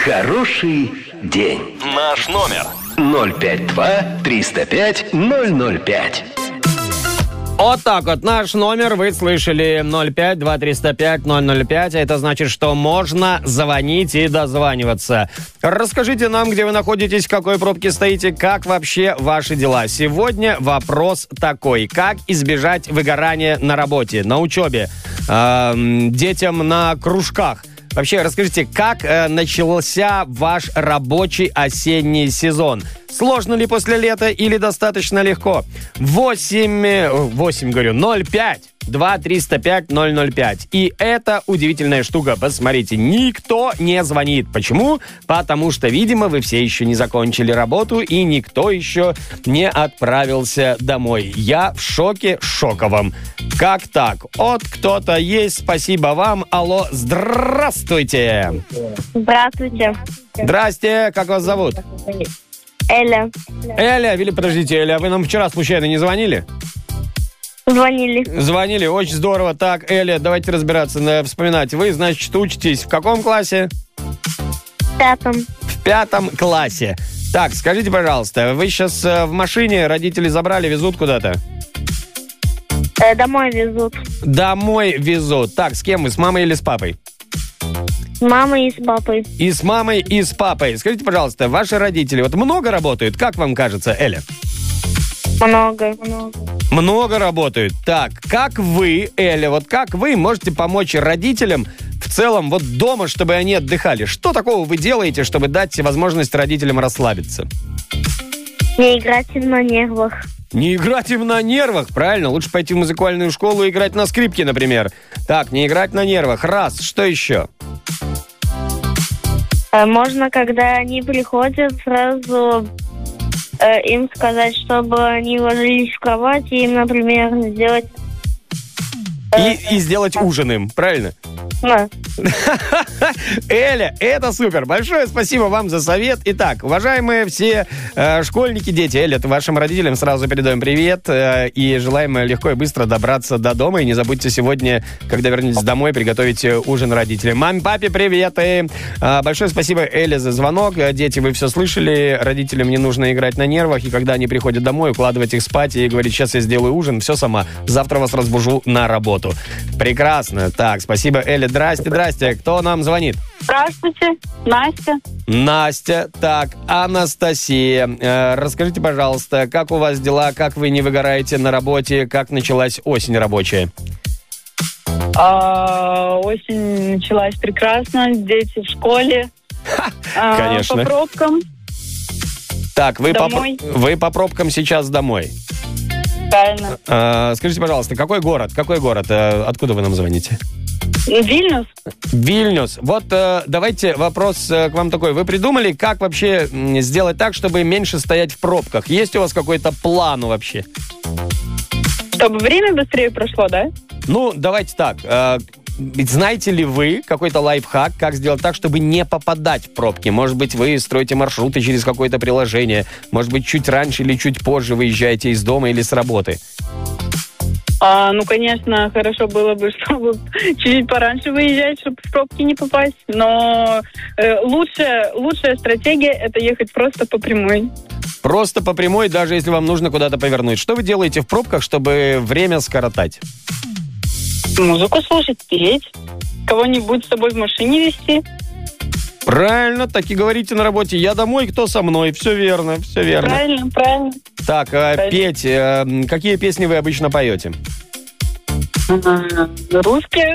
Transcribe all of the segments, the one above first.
Хороший день. Наш номер 052-305-005. Вот так вот, наш номер вы слышали, 052-305-005. Это значит, что можно звонить и дозваниваться. Расскажите нам, где вы находитесь, в какой пробке стоите, как вообще ваши дела. Сегодня вопрос такой: как избежать выгорания на работе, на учебе, детям на кружках? Вообще, расскажите, как начался ваш рабочий осенний сезон? Сложно ли после лета или достаточно легко? 052-305-005. И это удивительная штука. Посмотрите, никто не звонит. Почему? Потому что, видимо, вы все еще не закончили работу и никто еще не отправился домой. Я в шоке шоковом. Как так? Вот кто-то есть, спасибо вам. Алло, здравствуйте. Здравствуйте. Здрасте, как вас зовут? Эля. Эля, или подождите, Эля, вы нам вчера случайно не звонили? Звонили. Звонили, очень здорово. Так, Эля, давайте разбираться, вспоминать. Вы, значит, учитесь в каком классе? В 5. В 5 классе. Так, скажите, пожалуйста, вы сейчас в машине, родители забрали, везут куда-то? Домой везут. Домой везут. Так, с кем вы, с мамой или с папой? С мамой и с папой. И с мамой, и с папой. Скажите, пожалуйста, ваши родители вот много работают? Как вам кажется, Эля? Много. Много работают. Так, как вы, Эля, вот как вы можете помочь родителям в целом вот дома, чтобы они отдыхали? Что такого вы делаете, чтобы дать возможность родителям расслабиться? Не играть им на нервах. Не играть им на нервах, правильно? Лучше пойти в музыкальную школу и играть на скрипке, например. Так, не играть на нервах. Раз, что еще? Можно, когда они приходят, сразу им сказать, чтобы они ложились в кровать и им, например, сделать... И сделать ужин им, правильно? Да. Эля, это супер. Большое спасибо вам за совет. Итак, уважаемые все школьники, дети, Эля, вашим родителям сразу передаем привет и желаем легко и быстро добраться до дома. И не забудьте сегодня, когда вернетесь домой, приготовить ужин родителям. Маме, папе, привет. И большое спасибо, Эля, за звонок. Дети, вы все слышали. Родителям не нужно играть на нервах. И когда они приходят домой, укладывать их спать и говорить: сейчас я сделаю ужин, все сама. Завтра вас разбужу на работу. Прекрасно. Так, спасибо, Эля. Здрасте. Кто нам звонит? Здравствуйте, Настя. Настя. Так, Анастасия. Расскажите, пожалуйста, как у вас дела, как вы не выгораете на работе, как началась осень рабочая? Осень началась прекрасно, дети в школе. Конечно. По пробкам. Так, вы домой. По пробкам сейчас домой. Правильно. Скажите, пожалуйста, какой город? Откуда вы нам звоните? Вильнюс. Вот давайте вопрос к вам такой. Вы придумали, как вообще сделать так, чтобы меньше стоять в пробках? Есть у вас какой-то план вообще? Чтобы время быстрее прошло, да? Ну, давайте так. Знаете ли вы какой-то лайфхак, как сделать так, чтобы не попадать в пробки? Может быть, вы строите маршруты через какое-то приложение? Может быть, чуть раньше или чуть позже выезжаете из дома или с работы? Ну, конечно, хорошо было бы, чтобы чуть пораньше выезжать, чтобы в пробки не попасть. Но лучшая стратегия – это ехать просто по прямой. Просто по прямой, даже если вам нужно куда-то повернуть. Что вы делаете в пробках, чтобы время скоротать? Музыку слушать, петь, кого-нибудь с собой в машине везти. Правильно, так и говорите на работе. Я домой, кто со мной? Все верно. Правильно. Так, петь. Какие песни вы обычно поете? Русские.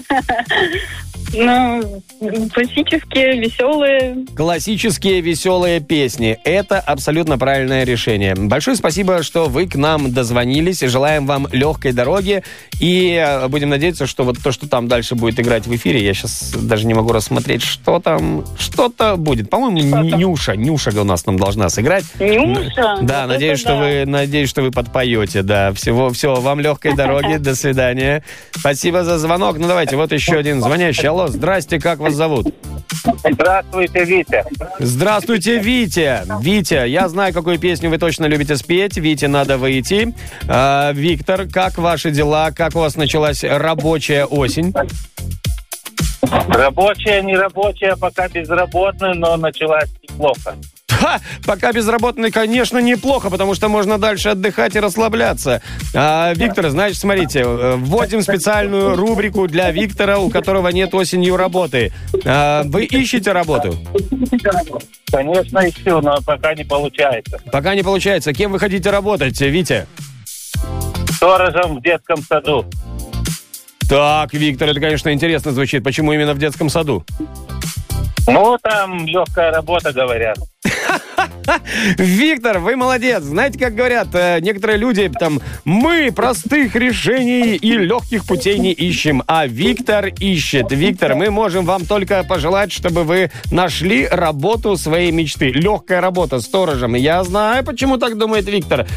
Классические, веселые. Классические, веселые песни. Это абсолютно правильное решение. Большое спасибо, что вы к нам дозвонились. Желаем вам легкой дороги. И будем надеяться, что вот то, что там дальше будет играть в эфире, я сейчас даже не могу рассмотреть, что там. Что-то будет. По-моему, Нюша у нас нам должна сыграть. Нюша? Да, надеюсь, что вы подпоете. Да, все, вам легкой дороги. До свидания. Спасибо за звонок. Ну, давайте, вот еще один звонящий. Алло, здрасте, как вас зовут? Здравствуйте, Витя. Здравствуйте, Витя. Витя, я знаю, какую песню вы точно любите спеть. Вите надо выйти. Виктор, как ваши дела? Как у вас началась рабочая осень? Рабочая, не рабочая, пока безработный, но началась неплохо. Ха, пока безработный, конечно, неплохо, потому что можно дальше отдыхать и расслабляться. Виктор, значит, смотрите, вводим специальную рубрику для Виктора, у которого нет осенью работы. Вы ищете работу? Конечно, ищу, но пока не получается. Пока не получается. Кем вы хотите работать, Витя? Сторожем в детском саду. Так, Виктор, это, конечно, интересно звучит. Почему именно в детском саду? Ну, там легкая работа, говорят. Виктор, вы молодец. Знаете, как говорят некоторые люди, там, мы простых решений и легких путей не ищем, а Виктор ищет. Виктор, мы можем вам только пожелать, чтобы вы нашли работу своей мечты. Легкая работа сторожем. Я знаю, почему так думает Виктор.